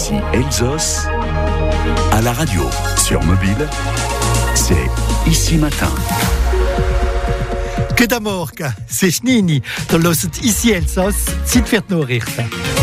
Ici Elsos, à la radio, sur mobile, c'est Ici Matin. Que d'amorca, c'est Schnini, de los Ici Elsos, Zeit wird nur richten.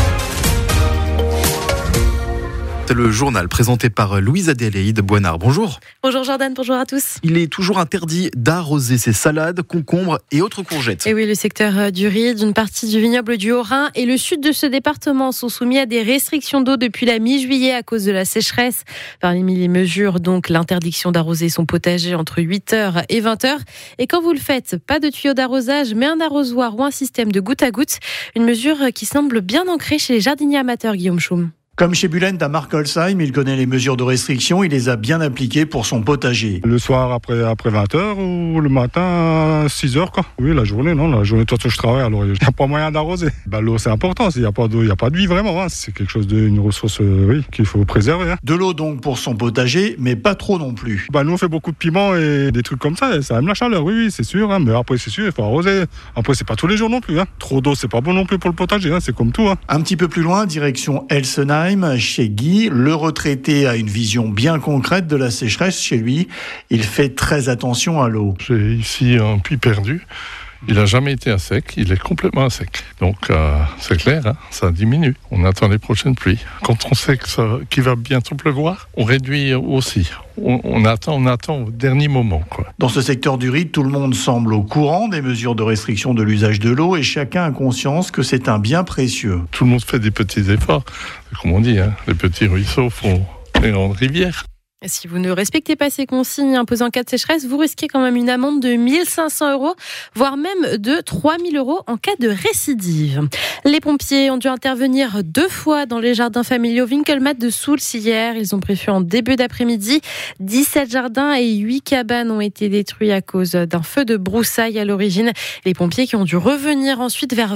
C'est le journal présenté par Louise Adélaïde Boinard. Bonjour. Bonjour Jordan, bonjour à tous. Il est toujours interdit d'arroser ses salades, concombres et autres courgettes. Et oui, le secteur du riz, d'une partie du vignoble du Haut-Rhin et le sud de ce département sont soumis à des restrictions d'eau depuis la mi-juillet à cause de la sécheresse. Parmi les mesures, donc, l'interdiction d'arroser son potager entre 8h et 20h. Et quand vous le faites, pas de tuyau d'arrosage, mais un arrosoir ou un système de goutte à goutte. Une mesure qui semble bien ancrée chez les jardiniers amateurs, Guillaume Schum. Comme chez Bulent à Markolsheim, il connaît les mesures de restriction, il les a bien appliquées pour son potager. Le soir après 20h ou le matin à 6h quoi. Oui, la journée, de toute façon je travaille, alors il n'y a pas moyen d'arroser. L'eau c'est important, s'il n'y a pas d'eau, il n'y a pas de vie vraiment. C'est quelque chose une ressource qu'il faut préserver. De l'eau donc pour son potager, mais pas trop non plus. Nous on fait beaucoup de piments et des trucs comme ça aime la chaleur, oui c'est sûr. Mais après c'est sûr, il faut arroser. Après c'est pas tous les jours non plus. Trop d'eau c'est pas bon non plus pour le potager, c'est comme tout. Un petit peu plus loin, direction Elsenheim. Chez Guy, le retraité a une vision bien concrète de la sécheresse chez lui. Il fait très attention à l'eau. J'ai ici un puits perdu. Il n'a jamais été à sec, il est complètement à sec. Donc c'est clair, ça diminue. On attend les prochaines pluies. Quand on sait qu'il va bientôt pleuvoir, on réduit aussi. On attend au dernier moment, quoi. Dans ce secteur du riz, tout le monde semble au courant des mesures de restriction de l'usage de l'eau et chacun a conscience que c'est un bien précieux. Tout le monde fait des petits efforts. Comme on dit, les petits ruisseaux font les grandes rivières. Si vous ne respectez pas ces consignes imposées en cas de sécheresse, vous risquez quand même une amende de 1 500 €, voire même de 3 000 € en cas de récidive. Les pompiers ont dû intervenir 2 fois dans les jardins familiaux Winkelmat de Souls hier. Ils ont prévu en début d'après-midi. 17 jardins et 8 cabanes ont été détruits à cause d'un feu de broussailles à l'origine. Les pompiers qui ont dû revenir ensuite vers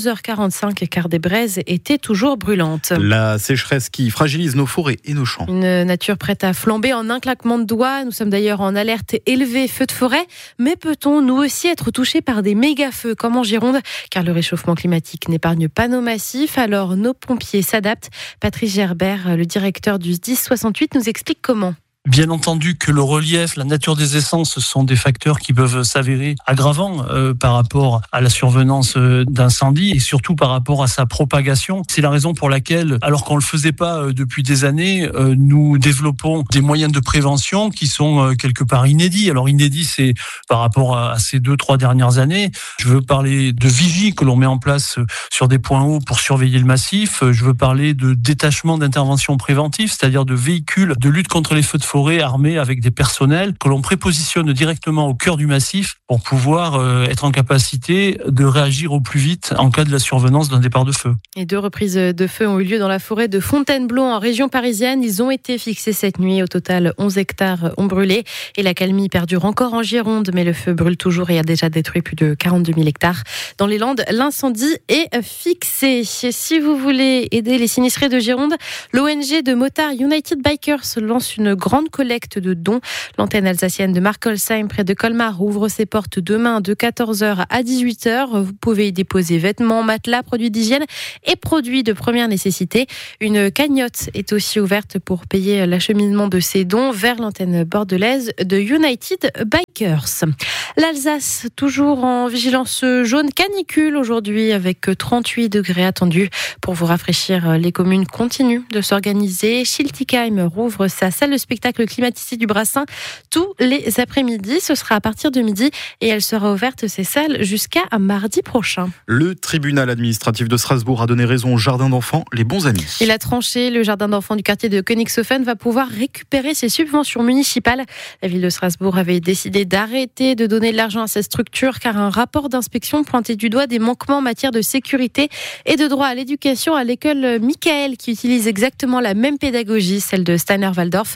22h45 car des braises étaient toujours brûlantes. La sécheresse qui fragilise nos forêts et nos champs. Une nature prête à flamber en un claquement de doigts. Nous sommes d'ailleurs en alerte élevée feu de forêt. Mais peut-on nous aussi être touchés par des méga-feux comme en Gironde? Car le réchauffement climatique n'épargne pas nos massifs. Alors nos pompiers s'adaptent. Patrice Gerbert, le directeur du SDIS 68, nous explique comment. Bien entendu que le relief, la nature des essences sont des facteurs qui peuvent s'avérer aggravants par rapport à la survenance d'incendies et surtout par rapport à sa propagation. C'est la raison pour laquelle, alors qu'on ne le faisait pas depuis des années, nous développons des moyens de prévention qui sont quelque part inédits. Alors inédits, c'est par rapport à ces 2-3 dernières années. Je veux parler de vigie que l'on met en place sur des points hauts pour surveiller le massif. Je veux parler de détachement d'intervention préventive, c'est-à-dire de véhicules de lutte contre les feux de forêt armés avec des personnels que l'on prépositionne directement au cœur du massif pour pouvoir être en capacité de réagir au plus vite en cas de la survenance d'un départ de feu. Et 2 reprises de feu ont eu lieu dans la forêt de Fontainebleau en région parisienne. Ils ont été fixés cette nuit. Au total, 11 hectares ont brûlé. Et la calmie perdure encore en Gironde, mais le feu brûle toujours et a déjà détruit plus de 42 000 hectares. Dans les Landes, l'incendie est fixé. Si vous voulez aider les sinistrés de Gironde, l'ONG de motards United Bikers lance une grande collecte de dons. L'antenne alsacienne de Markolsheim, près de Colmar, ouvre ses portes demain de 14h à 18h. Vous pouvez y déposer vêtements, matelas, produits d'hygiène et produits de première nécessité. Une cagnotte est aussi ouverte pour payer l'acheminement de ces dons vers l'antenne bordelaise de United Bikers. L'Alsace, toujours en vigilance jaune canicule aujourd'hui avec 38 degrés attendus. Pour vous rafraîchir, les communes continuent de s'organiser. Schiltigheim rouvre sa salle de spectacle climatisée du Brassin tous les après-midi. Ce sera à partir de midi et elle sera ouverte, ces salles, jusqu'à mardi prochain. Le tribunal administratif de Strasbourg a donné raison au jardin d'enfants Les Bons Amis. Il a tranché. Le jardin d'enfants du quartier de Königshofen va pouvoir récupérer ses subventions municipales. La ville de Strasbourg avait décidé d'arrêter de donner de l'argent à cette structure car un rapport d'inspection pointait du doigt des manquements en matière de sécurité et de droit à l'éducation à l'école Michael qui utilise exactement la même pédagogie, celle de Steiner-Waldorf. Une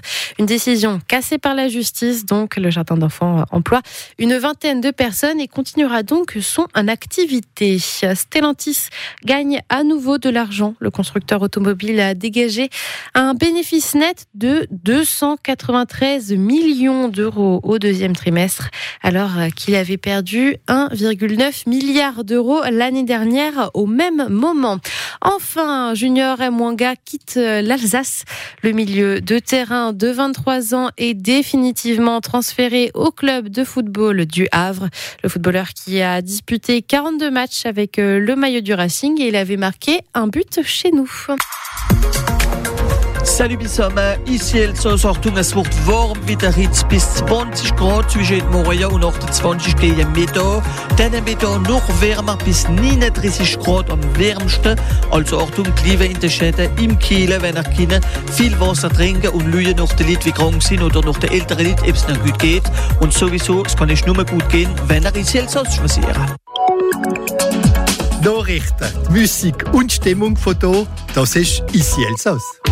décision cassée par la justice. Donc, le jardin d'enfants emploie une vingtaine de personnes et continuera donc son activité. Stellantis gagne à nouveau de l'argent. Le constructeur automobile a dégagé un bénéfice net de 293 millions d'euros au deuxième trimestre, alors qu'il avait perdu 1,9 milliard d'euros l'année dernière au même moment. Enfin, Junior Mwanga quitte l'Alsace. Le milieu de terrain de 23 ans est définitivement transféré au club de football du Havre. Le footballeur qui a disputé 42 matchs avec le maillot du Racing et il avait marqué un but chez nous. Salut Bissome, ici Elsass, Achtung, es wird warm, wieder Hitze bis 20 Grad zwischen Moria und 28 gegen Mittag. Dann am Mittag noch wärmer bis 39 Grad am wärmsten. Also Achtung, Liebe in den Städten, im Kiel, wenn ihr könnt, viel Wasser trinken und schauen nach den Leuten, die krank sind oder nach den älteren Leuten, ob es ihnen gut geht. Und sowieso, es kann nur gut gehen, wenn ihr ici Elsass schwasieren. Nachrichten, Musik und Stimmung von hier, das ist ici Elsass.